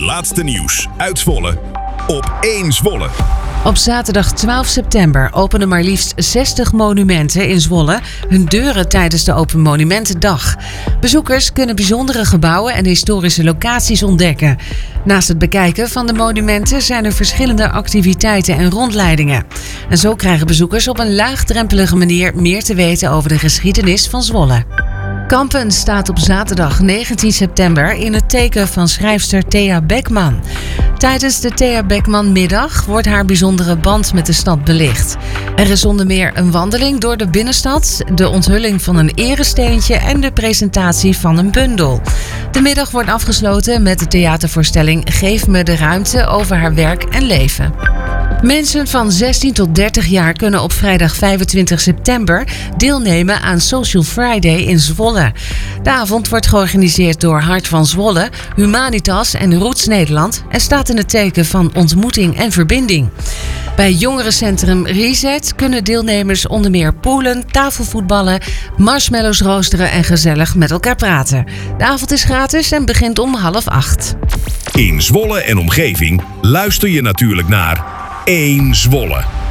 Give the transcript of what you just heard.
laatste nieuws uit Zwolle op 1 Zwolle. Op zaterdag 12 september openen maar liefst 60 monumenten in Zwolle hun deuren tijdens de Open Monumentendag. Bezoekers kunnen bijzondere gebouwen en historische locaties ontdekken. Naast het bekijken van de monumenten zijn er verschillende activiteiten en rondleidingen. En zo krijgen bezoekers op een laagdrempelige manier meer te weten over de geschiedenis van Zwolle. Kampen staat op zaterdag 19 september in het teken van schrijfster Thea Beckman. Tijdens de Thea Beckman-middag wordt haar bijzondere band met de stad belicht. Er is onder meer een wandeling door de binnenstad, de onthulling van een eresteentje en de presentatie van een bundel. De middag wordt afgesloten met de theatervoorstelling Geef me de ruimte over haar werk en leven. Mensen van 16 tot 30 jaar kunnen op vrijdag 25 september deelnemen aan Social Friday in Zwolle. De avond wordt georganiseerd door Hart van Zwolle, Humanitas en Roots Nederland en staat in het teken van ontmoeting en verbinding. Bij jongerencentrum Reset kunnen deelnemers onder meer poelen, tafelvoetballen, marshmallows roosteren en gezellig met elkaar praten. De avond is gratis en begint om 7:30. In Zwolle en omgeving luister je natuurlijk naar 1 Zwolle.